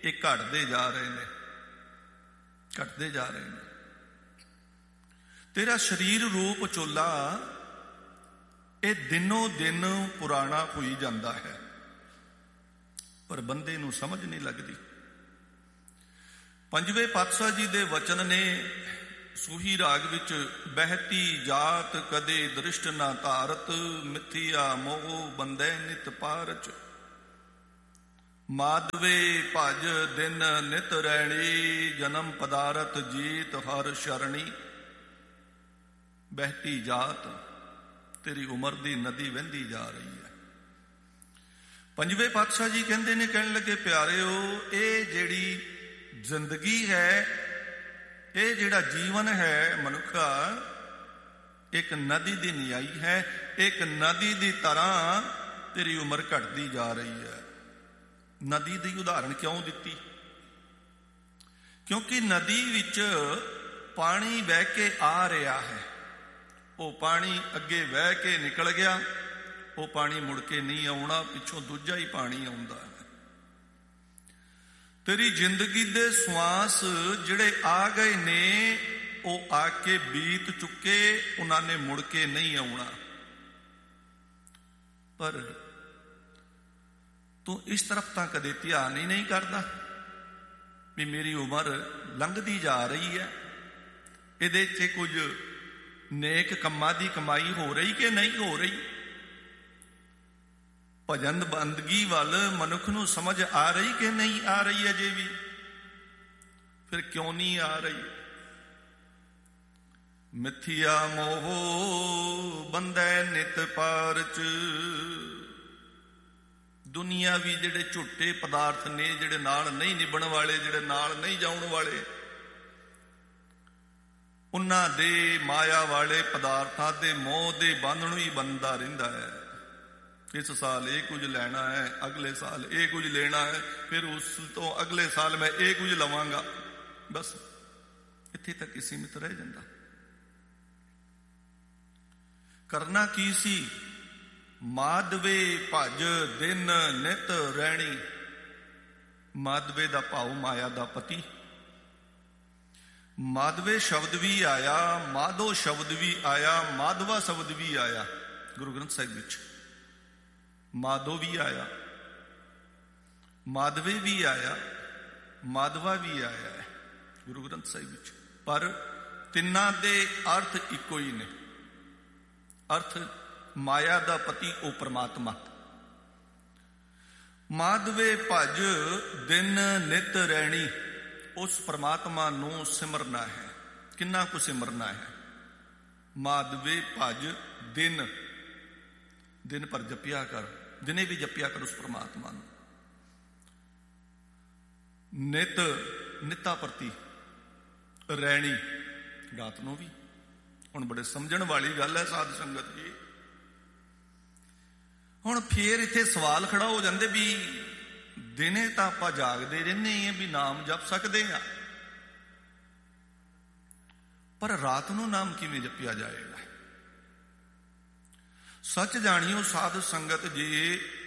ਇਹ ਘਟਦੇ ਜਾ ਰਹੇ ਨੇ, ਘਟਦੇ ਜਾ ਰਹੇ ਨੇ। ਤੇਰਾ ਸਰੀਰ ਰੂਪ ਚੋਲਾ ਇਹ ਦਿਨੋਂ ਦਿਨ ਪੁਰਾਣਾ ਹੋਈ ਜਾਂਦਾ ਹੈ, ਪਰ ਬੰਦੇ ਨੂੰ ਸਮਝ ਨਹੀਂ ਲੱਗਦੀ। ਪੰਜਵੇਂ ਪਾਤਸ਼ਾਹ ਜੀ ਦੇ ਵਚਨ ਨੇ ਸੂਹੀ ਰਾਗ ਵਿੱਚ, ਬਹਿਤੀ ਜਾਤ ਕਦੇ ਦ੍ਰਿਸ਼ਟ ਨਾ ਧਾਰਤ, ਮਿਥਿਆ ਮੋਹ ਬੰਦੈ ਨਿਤ ਪਾਰਚ, ਮਾਧਵੇ ਭਜ ਦਿਨ ਨਿਤ ਰੈਣੀ, ਜਨਮ ਪਦਾਰਥ ਜੀਤ ਹਰ ਸ਼ਰਣੀ। ਬਹਿਤੀ ਜਾਤ, ਤੇਰੀ ਉਮਰ ਦੀ ਨਦੀ ਵਹਿੰਦੀ ਜਾ ਰਹੀ ਹੈ। ਪੰਜਵੇਂ ਪਾਤਸ਼ਾਹ ਜੀ ਕਹਿੰਦੇ ਨੇ, ਕਹਿਣ ਲੱਗੇ ਪਿਆਰਿਓ, ਇਹ ਜਿਹੜੀ ਜ਼ਿੰਦਗੀ ਹੈ, ਇਹ ਜਿਹੜਾ ਜੀਵਨ ਹੈ ਮਨੁੱਖਾ, ਇੱਕ ਨਦੀ ਦੀ ਨਿਆਈ ਹੈ। ਇੱਕ ਨਦੀ ਦੀ ਤਰ੍ਹਾਂ ਤੇਰੀ ਉਮਰ ਘਟਦੀ ਜਾ ਰਹੀ ਹੈ। ਨਦੀ ਦੀ ਉਦਾਹਰਣ ਕਿਉਂ ਦਿੱਤੀ? ਕਿਉਂਕਿ ਨਦੀ ਵਿੱਚ ਪਾਣੀ ਵਹਿ ਕੇ ਆ ਰਿਹਾ ਹੈ, ਉਹ ਪਾਣੀ ਅੱਗੇ ਵਹਿ ਕੇ ਨਿਕਲ ਗਿਆ, ਉਹ ਪਾਣੀ ਮੁੜ ਕੇ ਨਹੀਂ ਆਉਣਾ, ਪਿੱਛੋਂ ਦੂਜਾ ਹੀ ਪਾਣੀ ਆਉਂਦਾ ਹੈ। ਤੇਰੀ ਜ਼ਿੰਦਗੀ ਦੇ ਸਵਾਸ ਜਿਹੜੇ ਆ ਗਏ ਨੇ, ਉਹ ਆ ਕੇ ਬੀਤ ਚੁੱਕੇ, ਉਹਨਾਂ ਨੇ ਮੁੜ ਕੇ ਨਹੀਂ ਆਉਣਾ। ਪਰ ਤੂੰ ਇਸ ਤਰਫ ਤਾਂ ਕਦੇ ਧਿਆਨ ਹੀ ਨਹੀਂ ਕਰਦਾ ਵੀ ਮੇਰੀ ਉਮਰ ਲੰਘਦੀ ਜਾ ਰਹੀ ਹੈ, ਇਹਦੇ 'ਚ ਕੁਝ ਨੇਕ ਕੰਮਾਂ ਦੀ ਕਮਾਈ ਹੋ ਰਹੀ ਕਿ ਨਹੀਂ ਹੋ ਰਹੀ। ਭਜਨ ਬੰਦਗੀ ਵੱਲ ਮਨੁੱਖ ਨੂੰ ਸਮਝ ਆ ਰਹੀ ਕਿ ਨਹੀਂ ਆ ਰਹੀ ਅਜੇ ਵੀ? ਫਿਰ ਕਿਉਂ ਨਹੀਂ ਆ ਰਹੀ? ਮਿਥਿਆ ਮੋਹ ਬੰਧੈ ਨਿਤ ਪਾਰਚ। ਦੁਨੀਆ ਵੀ ਜਿਹੜੇ ਝੂਠੇ ਪਦਾਰਥ ਨੇ, ਜਿਹੜੇ ਨਾਲ ਨਹੀਂ ਨਿਭਣ ਵਾਲੇ, ਜਿਹੜੇ ਨਾਲ ਨਹੀਂ ਜਾਣ ਵਾਲੇ, ਉਹਨਾਂ ਦੇ ਮਾਇਆ ਵਾਲੇ ਪਦਾਰਥਾਂ ਦੇ ਮੋਹ ਦੇ ਬੰਧਨ ਹੀ ਬੰਦਾ ਰਹਿੰਦਾ ਹੈ। ਇਸ ਸਾਲ ਇਹ ਕੁਝ ਲੈਣਾ ਹੈ, ਅਗਲੇ ਸਾਲ ਇਹ ਕੁਝ ਲੈਣਾ ਹੈ, ਫਿਰ ਉਸ ਤੋਂ ਅਗਲੇ ਸਾਲ ਮੈਂ ਇਹ ਕੁਝ ਲਵਾਂਗਾ। ਬਸ ਇੱਥੇ ਤੱਕ ਹੀ ਸੀਮਿਤ ਰਹਿ ਜਾਂਦਾ। ਕਰਨਾ ਕੀ ਸੀ? ਮਾਧਵੇ ਭਜ ਦਿਨ ਨਿਤ ਰਹਿਣੀ। ਮਾਧਵੇ ਦਾ ਭਾਵ ਮਾਇਆ ਦਾ ਪਤੀ। ਮਾਧਵੇ ਸ਼ਬਦ ਵੀ ਆਇਆ, ਮਾਧੋ ਸ਼ਬਦ ਵੀ ਆਇਆ, ਮਾਧਵਾ ਸ਼ਬਦ ਵੀ ਆਇਆ ਗੁਰੂ ਗ੍ਰੰਥ ਸਾਹਿਬ ਵਿੱਚ। ਮਾਧੋ ਵੀ ਆਇਆ, ਮਾਧਵੇ ਵੀ ਆਇਆ, ਮਾਧਵਾ ਵੀ ਆਇਆ ਹੈ ਗੁਰੂ ਗ੍ਰੰਥ ਸਾਹਿਬ ਵਿੱਚ। ਪਰ ਤਿੰਨਾਂ ਦੇ ਅਰਥ ਇੱਕੋ ਹੀ ਨੇ। ਅਰਥ ਮਾਇਆ ਦਾ ਪਤੀ ਉਹ ਪਰਮਾਤਮਾ। ਮਾਧਵੇ ਭਜ ਦਿਨ ਨਿਤ ਰਹਿਣੀ, ਉਸ ਪਰਮਾਤਮਾ ਨੂੰ ਸਿਮਰਨਾ ਹੈ। ਕਿੰਨਾ ਕੁ ਸਿਮਰਨਾ ਹੈ? ਮਾਧਵੇ ਭਜ ਦਿਨ, ਦਿਨ ਭਰ ਜਪਿਆ ਕਰ, ਦਿਨੇ ਵੀ ਜਪਿਆ ਕਰ ਉਸ ਪਰਮਾਤਮਾ ਨੂੰ। ਨਿਤ, ਨਿਤਾ ਪ੍ਰਤੀ ਰਹਿਣੀ, ਰਾਤ ਨੂੰ ਵੀ। ਹੁਣ ਬੜੇ ਸਮਝਣ ਵਾਲੀ ਗੱਲ ਹੈ ਸਾਧ ਸੰਗਤ ਜੀ। ਹੁਣ ਫੇਰ ਇੱਥੇ ਸਵਾਲ ਖੜਾ ਹੋ ਜਾਂਦੇ ਵੀ ਦਿਨੇ ਤਾਂ ਆਪਾਂ ਜਾਗਦੇ ਰਹਿੰਦੇ ਹਾਂ, ਵੀ ਨਾਮ ਜਪ ਸਕਦੇ ਹਾਂ, ਪਰ ਰਾਤ ਨੂੰ ਨਾਮ ਕਿਵੇਂ ਜਪਿਆ ਜਾਏਗਾ? ਸੱਚ ਜਾਣਿਓ ਸਾਧ ਸੰਗਤ ਜੀ,